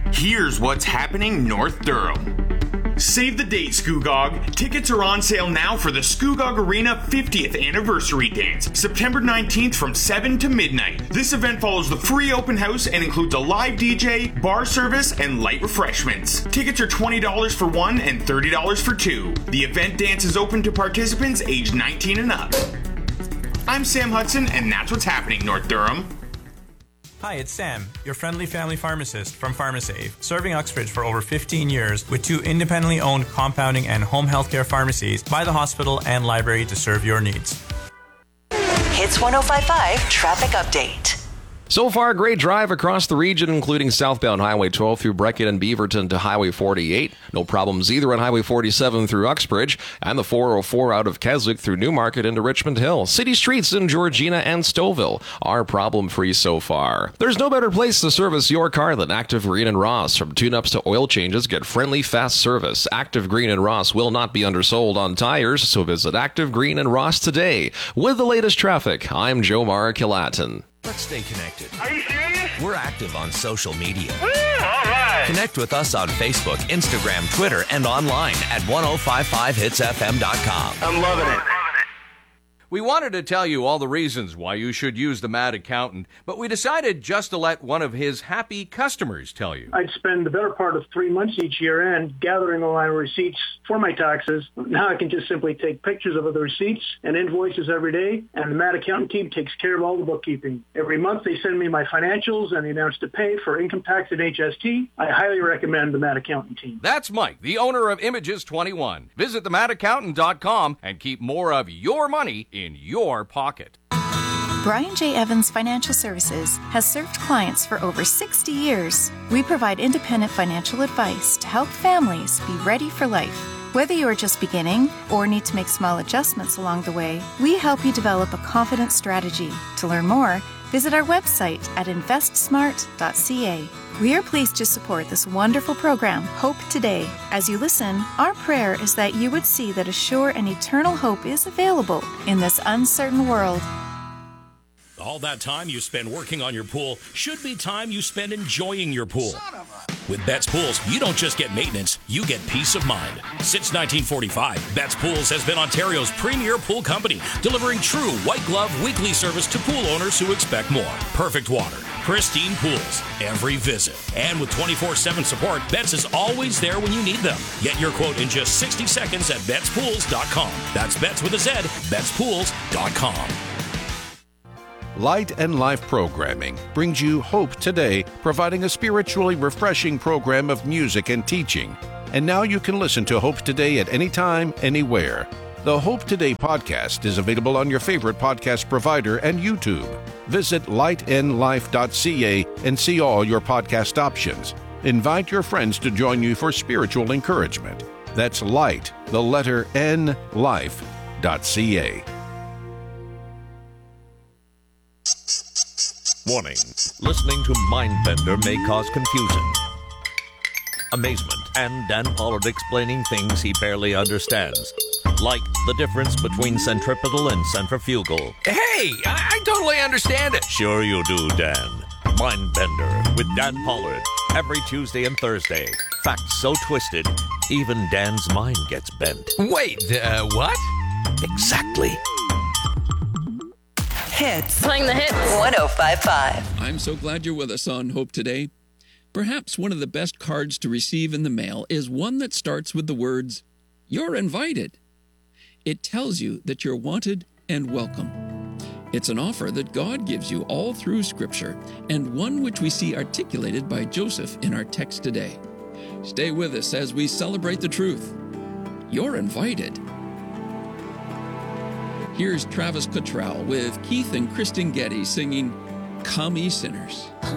Here's what's happening North Durham. Save the date, Scugog. Tickets are on sale now for the Scugog Arena 50th Anniversary Dance, September 19th from 7 to midnight. This event follows the free open house and includes a live DJ, bar service, and light refreshments. Tickets are $20 for one and $30 for two. The event dance is open to participants aged 19 and up. I'm Sam Hudson, and that's what's happening North Durham. Hi, it's Sam, your friendly family pharmacist from PharmaSave, serving Uxbridge for over 15 years with 2 independently owned compounding and home healthcare pharmacies by the hospital and library to serve your needs. Hits 105.5 Traffic Update. So far, great drive across the region, including southbound Highway 12 through Breckett and Beaverton to Highway 48. No problems either on Highway 47 through Uxbridge, and the 404 out of Keswick through Newmarket into Richmond Hill. City streets in Georgina and Stouffville are problem-free so far. There's no better place to service your car than Active Green and Ross. From tune-ups to oil changes, get friendly, fast service. Active Green and Ross will not be undersold on tires, so visit Active Green and Ross today. With the latest traffic, I'm Jomar Kilatin. Let's stay connected. Are you serious? We're active on social media. All right. Connect with us on Facebook, Instagram, Twitter, and online at 1055hitsfm.com. I'm loving it. We wanted to tell you all the reasons why you should use the Mad Accountant, but we decided just to let one of his happy customers tell you. I'd spend the better part of 3 months each year end gathering a line of receipts for my taxes. Now I can just simply take pictures of the receipts and invoices every day, and the Mad Accountant team takes care of all the bookkeeping. Every month they send me my financials and the amounts to pay for income tax and HST. I highly recommend the Mad Accountant team. That's Mike, the owner of Images 21. Visit themadaccountant.com and keep more of your money in your pocket. Brian J. Evans Financial Services has served clients for over 60 years. We provide independent financial advice to help families be ready for life. Whether you are just beginning or need to make small adjustments along the way, we help you develop a confident strategy. To learn more, visit our website at investsmart.ca. We are pleased to support this wonderful program, Hope Today. As you listen, our prayer is that you would see that a sure and eternal hope is available in this uncertain world. All that time you spend working on your pool should be time you spend enjoying your pool. With Betts Pools, you don't just get maintenance, you get peace of mind. Since 1945, Betts Pools has been Ontario's premier pool company, delivering true white glove weekly service to pool owners who expect more. Perfect water, pristine pools, every visit. And with 24/7 support, Betts is always there when you need them. Get your quote in just 60 seconds at BettsPools.com. That's Betts with a Z, BettsPools.com. Light and Life Programming brings you Hope Today, providing a spiritually refreshing program of music and teaching. And now you can listen to Hope Today at any time, anywhere. The Hope Today podcast is available on your favorite podcast provider and YouTube. Visit lightnlife.ca and see all your podcast options. Invite your friends to join you for spiritual encouragement. That's light, the letter N, life.ca. Warning. Listening to Mindbender may cause confusion, amazement, and Dan Pollard explaining things he barely understands. Like the difference between centripetal and centrifugal. Hey, I totally understand it. Sure you do, Dan. Mindbender with Dan Pollard. Every Tuesday and Thursday. Facts so twisted, even Dan's mind gets bent. Wait, what? Exactly. Hits. Playing the hits. 105.5. I'm so glad you're with us on Hope Today. Perhaps one of the best cards to receive in the mail is one that starts with the words, "You're invited." It tells you that you're wanted and welcome. It's an offer that God gives you all through Scripture, and one which we see articulated by Joseph in our text today. Stay with us as we celebrate the truth. You're invited. Here's Travis Cottrell with Keith and Kristen Getty singing, "Come Ye Sinners."